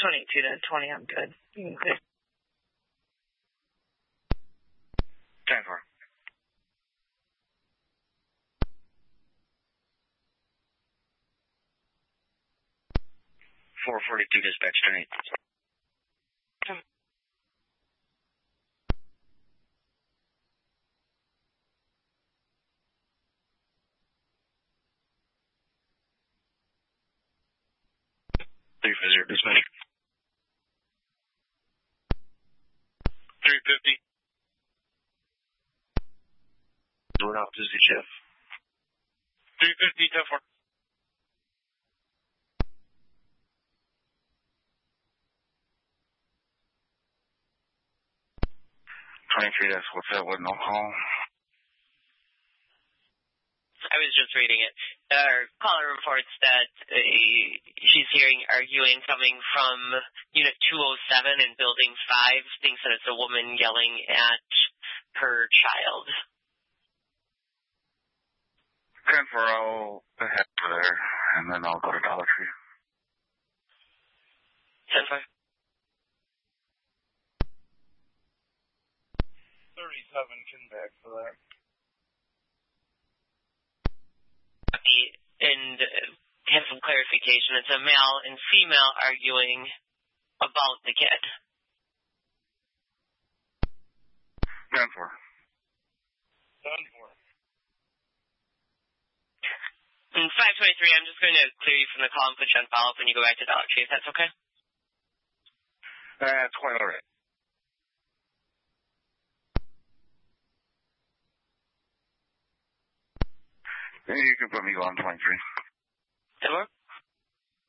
22 to 20, I'm good. You can clear. 10-4. 442 dispatch, turn 8. Three for 0 dispatch. 350. Door off to the chef. 350, 10-4. 23, that's what's that with no call? I was just reading it. Our caller reports that she's hearing arguing coming from Unit 207 in Building 5, thinks that it's a woman yelling at her child. 10-4, I'll head over there, and then I'll go to Dollar Tree. 10-5. 37 can back for that. And have some clarification. It's a male and female arguing about the kid. 10-4. 10-4. And 523, I'm just going to clear you from the call and put you on follow-up when you go back to Dollar Tree, if that's okay? That's quite all right. You can put me on 23. 10-4.